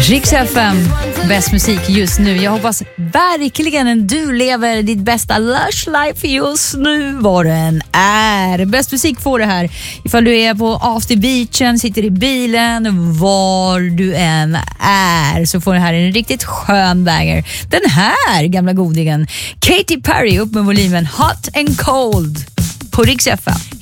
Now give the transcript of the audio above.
Rix FM, bäst musik just nu. Jag hoppas verkligen att du lever ditt bästa lush life just nu, vad det än är. Bäst musik får det här ifall du är på after beachen, sitter i bilen, var du än är, så får det här en riktigt skön banger. Den här gamla godingen Katy Perry, upp med volymen, Hot and Cold på Rix FM.